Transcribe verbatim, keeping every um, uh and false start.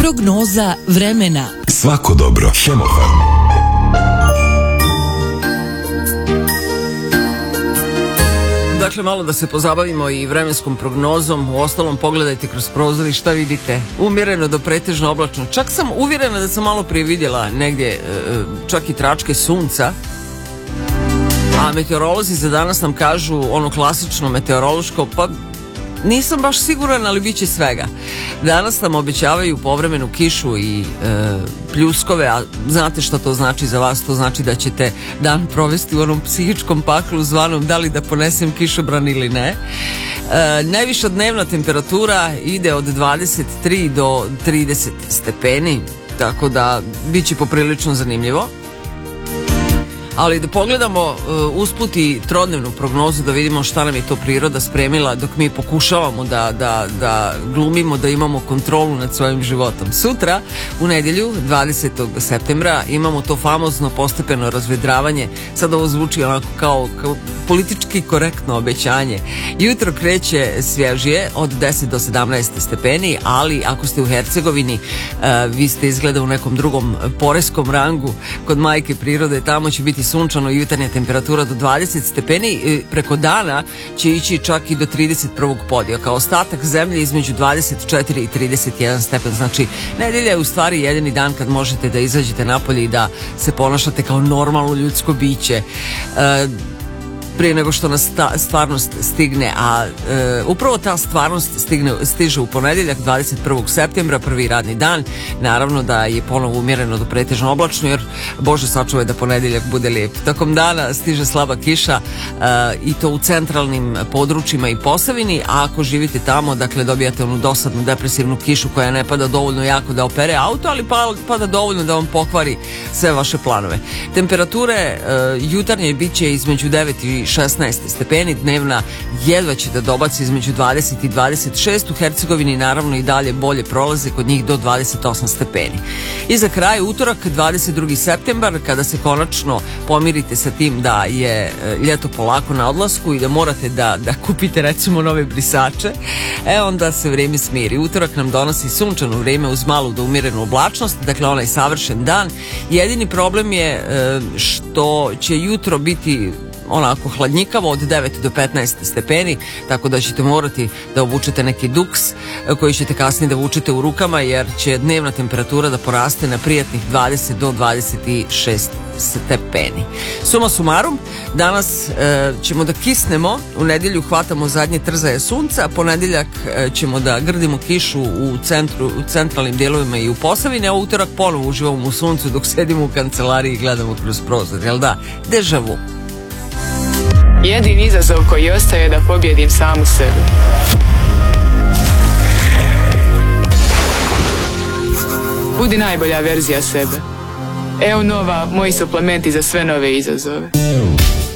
Prognoza vremena. Svako dobro. Hemofarm. Dakle, malo da se pozabavimo i vremenskom prognozom. U ostalom, pogledajte kroz prozor i šta vidite? Umjereno do pretežno oblačno. Čak sam uvjerena da sam malo prije vidjela negdje čak i tračke sunca. A meteorolozi za danas nam kažu ono klasično meteorološko, pa nisam baš siguran, ali bit će svega. Danas nam obećavaju povremenu kišu i e, pljuskove, a znate šta to znači za vas? To znači da ćete dan provesti u onom psihičkom paklu zvanom da li da ponesem kišobran ili ne. E, najviša dnevna temperatura ide od dvadeset tri do trideset stepeni, tako da bit će poprilično zanimljivo. Ali da pogledamo uh, usput i trodnevnu prognozu, da vidimo šta nam je to priroda spremila dok mi pokušavamo da, da, da glumimo da imamo kontrolu nad svojim životom. Sutra, u nedjelju, dvadesetog septembra, imamo to famozno postepeno razvedravanje. Sad ovo zvuči onako kao, kao politički korektno obećanje. Jutro kreće svježije od deset do sedamnaest stepeni, ali ako ste u Hercegovini, uh, vi ste izgleda u nekom drugom poreskom rangu kod majke prirode, tamo će biti sunčano i jutarnja temperatura do dvadeset stepeni, preko dana će ići čak i do trideset prvog podija. Kao ostatak zemlje između dvadeset četiri i trideset jedan stepen. Znači, nedjelja je u stvari jedini dan kad možete da izađete napolje i da se ponašate kao normalno ljudsko biće. E, prije nego što nas ta stvarnost stigne, a e, upravo ta stvarnost stigne, stiže u ponedjeljak dvadeset prvog septembra, prvi radni dan. Naravno da je ponovo umjereno do pretežno oblačno, jer Bože sačuvaj da ponedjeljak bude lijep. Tokom dana stiže slaba kiša e, i to u centralnim područjima i Posavini, a ako živite tamo, dakle dobijate onu dosadnu depresivnu kišu koja ne pada dovoljno jako da opere auto, ali pada dovoljno da vam pokvari sve vaše planove. Temperature e, jutarnje bit će između devet i šesnaest stepeni, dnevna jedva će da dobaci između dvadeset i dvadeset šest, u Hercegovini naravno i dalje bolje prolaze, kod njih do dvadeset osam stepeni. I za kraj utorak, dvadeset drugi septembar, kada se konačno pomirite sa tim da je ljeto polako na odlasku i da morate da, da kupite recimo nove brisače, e onda se vrijeme smiri. Utorak nam donosi sunčano vrijeme uz malu do umjerenu oblačnost, dakle onaj savršen dan. Jedini problem je što će jutro biti onako hladnjikavo od devet do petnaest stepeni, tako da ćete morati da obučete neki duks koji ćete kasnije da vučete u rukama, jer će dnevna temperatura da poraste na prijatnih dvadeset do dvadeset šest stepeni. Suma sumarum, danas e, ćemo da kisnemo, u nedjelju hvatamo zadnje trzaje sunca, ponedjeljak e, ćemo da grdimo kišu u centru, u centralnim dijelovima i u Posavini, a utorak ponovo uživamo u suncu dok sedimo u kancelariji i gledamo kroz prozor, jel da? Deja vu. Jedini izazov koji ostaje je da pobjedim samu sebe. Budi najbolja verzija sebe. Evo nova, moji suplementi za sve nove izazove.